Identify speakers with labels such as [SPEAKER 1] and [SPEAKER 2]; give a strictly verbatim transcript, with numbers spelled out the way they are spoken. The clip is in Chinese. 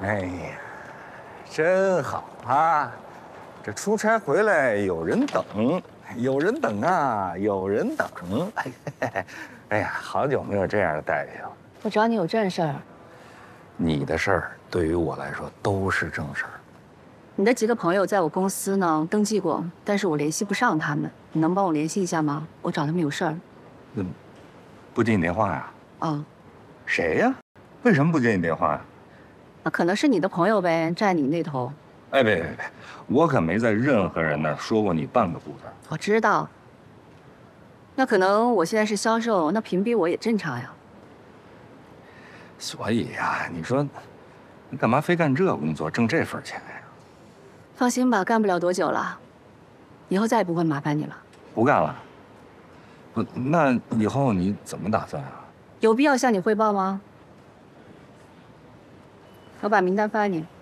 [SPEAKER 1] 哎呀，真好啊！这出差回来有人等，有人等啊，有人等。哎呀，好久没有这样的待遇了。
[SPEAKER 2] 我找你有正事儿。
[SPEAKER 1] 你的事儿对于我来说都是正事儿。
[SPEAKER 2] 你的几个朋友在我公司呢登记过，但是我联系不上他们，你能帮我联系一下吗？我找他们有事儿。
[SPEAKER 1] 嗯，不接你电话呀？
[SPEAKER 2] 啊，
[SPEAKER 1] 谁呀？为什么不接你电话呀？
[SPEAKER 2] 那可能是你的朋友呗，站你那头。
[SPEAKER 1] 哎，别别别，我可没在任何人那儿说过你半个不字。
[SPEAKER 2] 我知道。那可能我现在是销售，那屏蔽我也正常呀。
[SPEAKER 1] 所以呀，你说，你干嘛非干这工作，挣这份钱呀？
[SPEAKER 2] 放心吧，干不了多久了，以后再也不会麻烦你了。
[SPEAKER 1] 不干了？不，那以后你怎么打算啊？
[SPEAKER 2] 有必要向你汇报吗？我把名单发你。